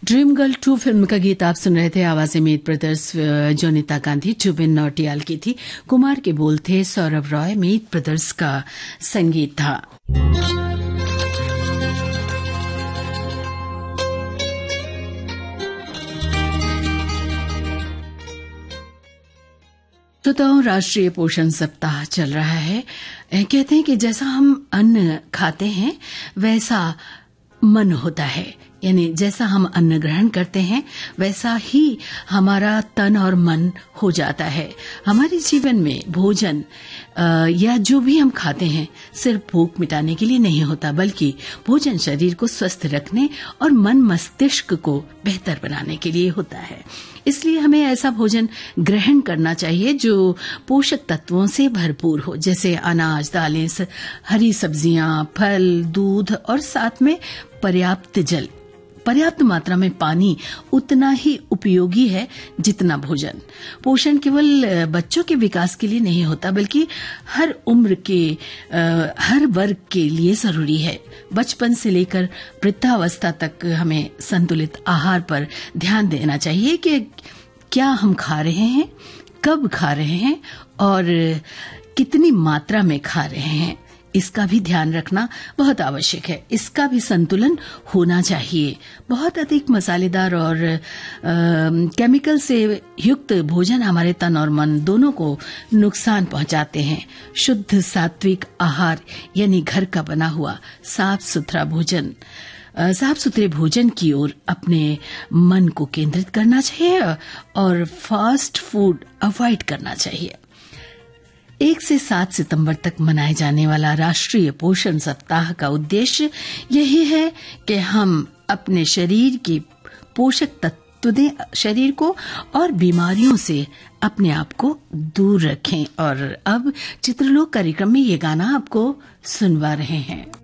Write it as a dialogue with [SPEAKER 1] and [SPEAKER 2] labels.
[SPEAKER 1] Dream girl 2 film का गीत आप सुन रहे थे। आवाजें मीत ब्रदर्स, जोनिता गांधी, जुबिन नौटियाल की थी। कुमार के बोल थे सौरभ रॉय। मीत ब्रदर्स का संगीत था। तो राष्ट्रीय पोषण सप्ताह चल रहा है। कहते हैं कि जैसा हम अन्न खाते हैं वैसा मन होता है, यानी जैसा हम अन्न ग्रहण करते हैं वैसा ही हमारा तन और मन हो जाता है। हमारे जीवन में भोजन या जो भी हम खाते हैं सिर्फ भूख मिटाने के लिए नहीं होता, बल्कि भोजन शरीर को स्वस्थ रखने और मन मस्तिष्क को बेहतर बनाने के लिए होता है। इसलिए हमें ऐसा भोजन ग्रहण करना चाहिए जो पोषक तत्वों से भरपूर हो, जैसे अनाज, दालें, हरी सब्जियां, फल, दूध और साथ में पर्याप्त जल। पर्याप्त मात्रा में पानी उतना ही उपयोगी है जितना भोजन। पोषण केवल बच्चों के विकास के लिए नहीं होता, बल्कि हर उम्र के हर वर्ग के लिए जरूरी है। बचपन से लेकर वृद्धावस्था तक हमें संतुलित आहार पर ध्यान देना चाहिए कि क्या हम खा रहे हैं, कब खा रहे हैं और कितनी मात्रा में खा रहे हैं, इसका भी ध्यान रखना बहुत आवश्यक है। इसका भी संतुलन होना चाहिए। बहुत अधिक मसालेदार और केमिकल से युक्त भोजन हमारे तन और मन दोनों को नुकसान पहुंचाते हैं। शुद्ध सात्विक आहार यानी घर का बना हुआ साफ सुथरे भोजन की ओर अपने मन को केंद्रित करना चाहिए और फास्ट फूड अवॉइड करना चाहिए। 1 से 7 सितंबर तक मनाए जाने वाला राष्ट्रीय पोषण सप्ताह का उद्देश्य यही है कि हम अपने शरीर के पोषक तत्व दें शरीर को और बीमारियों से अपने आप को दूर रखें। और अब चित्रलोक कार्यक्रम में ये गाना आपको सुनवा रहे हैं।